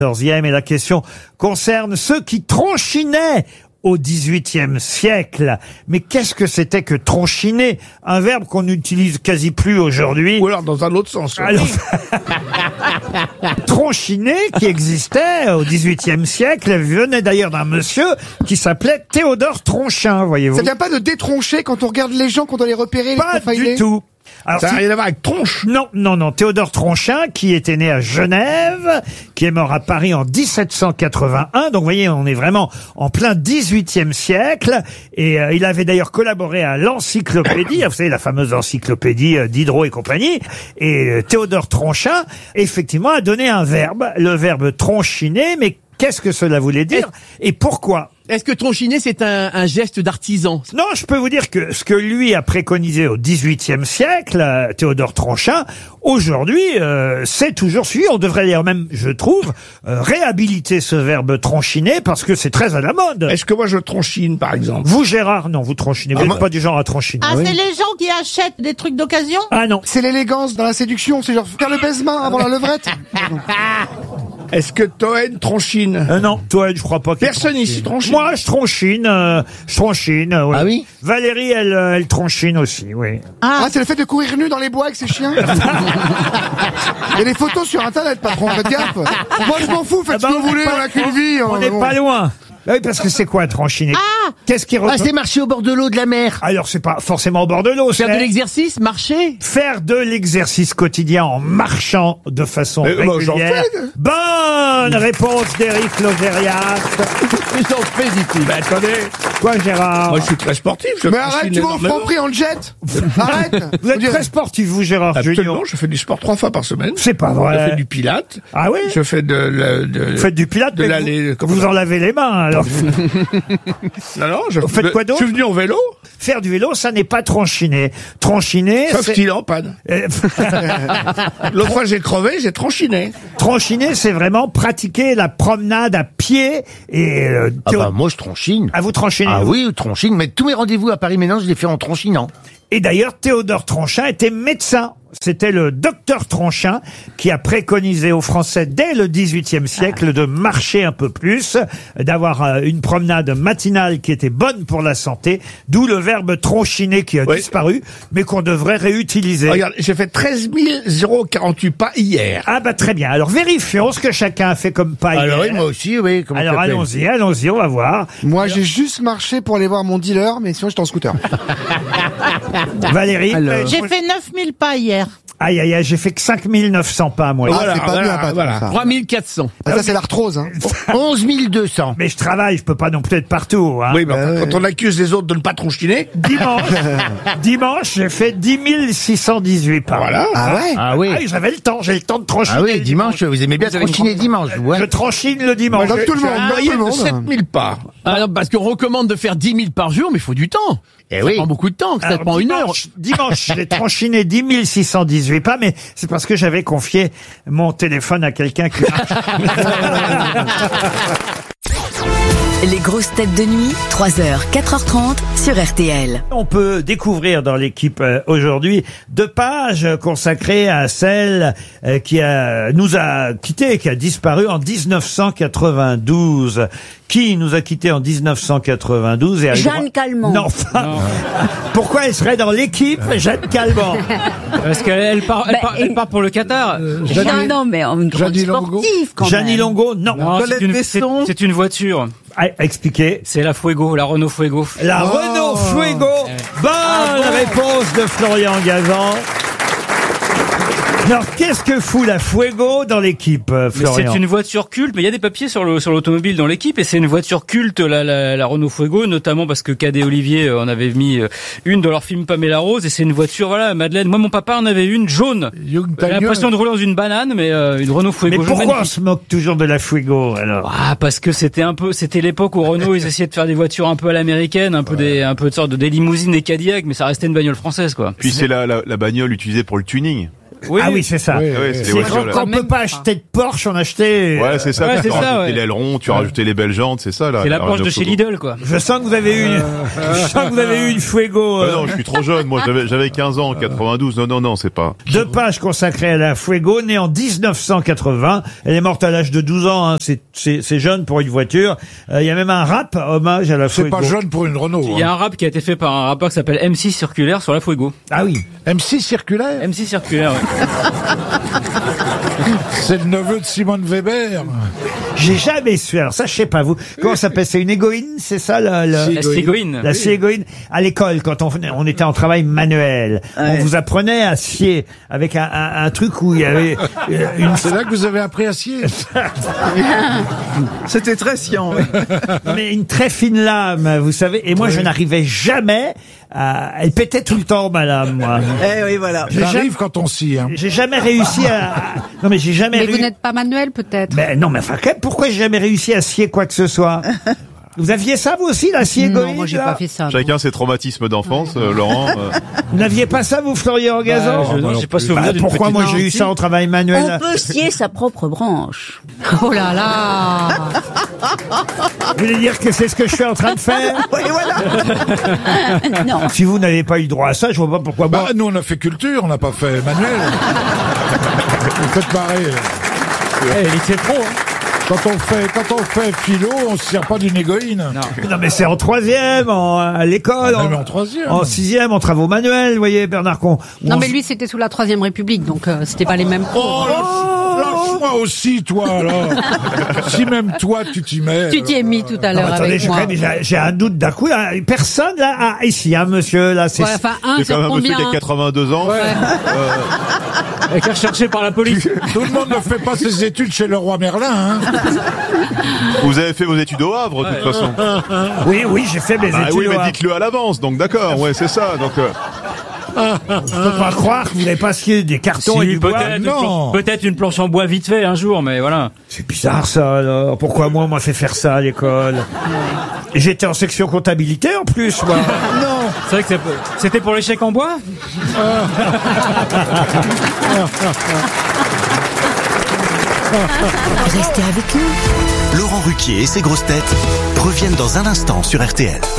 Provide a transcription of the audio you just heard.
14e, et la question concerne ceux qui tronchinaient au XVIIIe siècle. Mais qu'est-ce que c'était que tronchiner? Un verbe qu'on n'utilise quasi plus aujourd'hui. Ou alors dans un autre sens. Alors, tronchiner, qui existait au XVIIIe siècle, venait d'ailleurs d'un monsieur qui s'appelait Théodore Tronchin, voyez-vous. Ça vient pas de détroncher quand on regarde les gens, qu'on doit les repérer, les Pas profiler? du tout. Alors, Ça n'a rien à voir avec tronche. Non. Théodore Tronchin, qui était né à Genève, qui est mort à Paris en 1781. Donc, vous voyez, on est vraiment en plein 18e siècle. Et il avait d'ailleurs collaboré à l'encyclopédie, vous savez, la fameuse encyclopédie Diderot et compagnie. Et Théodore Tronchin, effectivement, a donné un verbe, le verbe tronchiner. Mais qu'est-ce que cela voulait dire et pourquoi? Est-ce que tronchiner, c'est un geste d'artisan? Non, je peux vous dire que ce que lui a préconisé au XVIIIe siècle, Théodore Tronchin, aujourd'hui, c'est toujours suivi. On devrait d'ailleurs même, je trouve, réhabiliter ce verbe tronchiner parce que c'est très à la mode. Est-ce que moi je tronchine, par exemple? Vous, Gérard, non, vous tronchinez. Vous n'êtes pas du genre à tronchiner. Ah, c'est les gens qui achètent des trucs d'occasion? Ah non. C'est l'élégance dans la séduction, c'est genre faire le baise-main avant la levrette. Est-ce que Toen tronchine? Non, toi, je crois pas. Personne ici tronchine. Moi, je tronchine. Oui. Ah oui? Valérie, elle tronchine aussi, oui. Ah, c'est le fait de courir nu dans les bois avec ses chiens. Il y a des photos sur internet, patron, faites gaffe. Moi, je m'en fous, faites ce que vous voulez, on a qu'une vie. On n'est pas loin. Oui, parce que c'est quoi tronchiner? Qu'est-ce qui c'est marcher au bord de l'eau, de la mer. Alors, c'est pas forcément au bord de l'eau. Faire de c'est l'exercice, marcher. faire de l'exercice quotidien en marchant de façon moi, j'en régulière. fais. Bonne réponse d'Éric Logérias. J'en fais, dit-il. Mais attendez, Quoi, Gérard? moi je suis très sportif. Je Mais tronchine arrête, tu vas au énormément. Franprix en jet. Arrête. Vous êtes très sportif, vous, Gérard Junior. Absolument, je fais du sport 3 fois par semaine. C'est pas Je vrai. fais du pilate. Ah oui? Je fais Vous faites du pilates, de mais l'aller- vous en lavez les mains, alors. Non, je faites quoi d'autre? Je suis venu en vélo, Faire du vélo, ça n'est pas tronchiner. Tronchiner, sauf c'est... qu'il est en panne. L'autre fois j'ai crevé, j'ai tronchiné. Tronchiner, c'est vraiment pratiquer la promenade à pied et... Moi je tronchine. À vous tronchinez. Ah oui, tronchine, mais tous mes rendez-vous à Paris maintenant, je les fais en tronchinant. Et d'ailleurs, Théodore Tronchin était médecin. C'était le docteur Tronchin qui a préconisé aux Français dès le XVIIIe siècle de marcher un peu plus, d'avoir une promenade matinale qui était bonne pour la santé, d'où le verbe tronchiner qui a disparu, mais qu'on devrait réutiliser. Regarde, j'ai fait 13 048 pas hier. Ah bah très bien. Alors vérifions ce que chacun a fait comme pas Alors hier. oui, moi aussi, oui. Comment Alors ça s'appelle allons-y, on va voir. Moi, j'ai juste marché pour aller voir mon dealer, mais sinon, j'étais en scooter. Valérie. J'ai fait 9000 pas hier. Aïe, j'ai fait que 5900 pas, moi. Ah, c'est pas bien, patron, voilà. ça. 3400. Ah, ça, c'est l'arthrose, hein. 11 200. Mais je travaille, je peux pas non plus être partout, hein. Oui, mais enfin, quand on accuse les autres de ne pas tronchiner, Dimanche, j'ai fait 10 618 pas. voilà. Ah ouais? Ah oui. Ah, j'avais le temps, j'ai le temps de tranchiner. Ah oui, dimanche, vous aimez bien tronchiner dimanche, ouais. Je tranchine le dimanche. Comme tout le monde, comme tout Moyenne le de monde. 7000 pas. Ah non, parce qu'on recommande de faire 10 000 par jour, mais il faut du temps. Eh Ça oui. prend beaucoup de temps, ça Alors, prend une heure. Dimanche, j'ai tranchiné 10 618 pas, mais c'est parce que j'avais confié mon téléphone à quelqu'un qui... Les grosses têtes de nuit, 3h, 4h30 sur RTL. On peut découvrir dans l'équipe aujourd'hui 2 pages consacrées à celle qui nous a quittés, qui a disparu en 1992. Qui nous a quittés en 1992 et Jeanne Calment. Non, enfin, pourquoi elle serait dans l'équipe, Jeanne Calment? Parce qu'elle part, elle part pour le Qatar. Non, mais une grande sportive quand Jeannie même. Longo? Non. Non, c'est une voiture. Ah, expliquez. C'est la Fuego, la Renault Fuego. La Renault Fuego. Bonne réponse de Florian Gazan. Alors, qu'est-ce que fout la Fuego dans l'équipe, Florian? C'est une voiture culte, mais il y a des papiers sur l'automobile dans l'équipe, et c'est une voiture culte, la Renault Fuego, notamment parce que Cadet et Olivier en avaient mis une dans leur film Pamela Rose, et c'est une voiture, voilà, Madeleine. Moi, mon papa en avait une jaune. J'avais l'impression de rouler dans une banane, mais une Renault Fuego. Mais jaune, pourquoi on magnifique. se moque toujours de la Fuego, alors? Ah, parce que c'était l'époque où Renault, ils essayaient de faire des voitures un peu à l'américaine, un peu de sorte de des limousines, des Cadillac, mais ça restait une bagnole française, quoi. Puis c'est la bagnole utilisée pour le tuning. Oui. Ah oui, c'est ça. Oui, c'est C'est les voitures, là. quand on peut pas acheter de Porsche, on achetait... Ouais, c'est ça. Ouais, tu c'est as ça, rajouté ouais. l'aileron, tu as rajouté les belles jantes, c'est ça, là. C'est la Porsche de chez Renault Fuego. Lidl, quoi. Je sens que vous avez eu une Fuego. Non, je suis trop jeune. Moi, j'avais 15 ans en 92. Non, c'est pas. 2 pages consacrées à la Fuego, née en 1980. Elle est morte à l'âge de 12 ans. Hein. C'est jeune pour une voiture. Il y a même un rap hommage à la C'est Fuego. pas jeune pour une Renault. Il y a un rap qui a été fait par un rappeur qui s'appelle M6 Circulaire sur la Fuego. Ah oui. M6 circulaire. M6 Circulaire, ouais. C'est le neveu de Simone Weber. J'ai jamais su. Alors ça, je sais pas vous. Comment ça s'appelle? C'est une égoïne, c'est ça La Ségolène. La Ségolène. À l'école, quand on était en travail manuel, on vous apprenait à scier avec un truc où il y avait une. C'est là que vous avez appris à scier. C'était très sciant. Oui. Mais une très fine lame, vous savez. Et moi, je n'arrivais jamais à... Elle pétait tout le temps, ma lame, moi. Eh oui, voilà. J'ai Ça jamais- arrive quand on scie. Hein. J'ai jamais réussi à... Non, mais j'ai jamais Mais vous réussi... n'êtes pas manuel, peut-être? Mais non, mais enfin, pourquoi j'ai jamais réussi à scier quoi que ce soit? Vous aviez ça, vous aussi, la scie Non, égoïne, moi, j'ai là pas fait ça. non. Chacun ses traumatismes d'enfance, Laurent. Vous n'aviez pas ça, vous, Florian Gazan? Non, j'ai pas souvenir Bah, d'une pourquoi petite- moi j'ai eu ça en travail manuel? On peut scier sa propre branche. Oh là là. Vous voulez dire que c'est ce que je suis en train de faire? Oui, voilà. Non. Si vous n'avez pas eu droit à ça, je vois pas pourquoi moi... Bah, nous, on a fait culture, on n'a pas fait manuel. Vous faites pareil. Eh, lycée pro, hein. Quand on fait philo, on se sert pas d'une égoïne. Non, mais c'est en troisième, à l'école, Même en troisième. en sixième, en travaux manuels, vous voyez, Bernard Con. Non, mais lui, c'était sous la Troisième République, donc c'était pas les mêmes. Oh, lâche-moi aussi, toi, alors. Si même toi, tu t'y mets. Tu t'y es mis tout à Non, l'heure attendez, avec moi. j'ai un doute d'un coup. Là. Personne là, ici, hein, monsieur, là, c'est... Ouais, enfin, un C'est quand sur même un monsieur combien? qui a 82 ans. Et qui est recherché par la police. Tout le monde ne fait pas ses études chez le roi Merlin, hein. Vous avez fait vos études au Havre, de toute façon. Oui, j'ai fait mes Ah études. oui, mais au Havre. dites-le à l'avance, donc d'accord, ouais, c'est ça. Donc, Je peux pas croire que vous n'avez pas scié des cartons et Si, du bois. peut-être une planche en bois vite fait un jour, mais voilà. C'est bizarre ça, alors. Pourquoi moi, on m'a fait faire ça à l'école? Et j'étais en section comptabilité en plus, moi. Non. C'est vrai que c'était pour les chèques en bois. Restez avec nous. Laurent Ruquier et ses grosses têtes reviennent dans un instant sur RTL.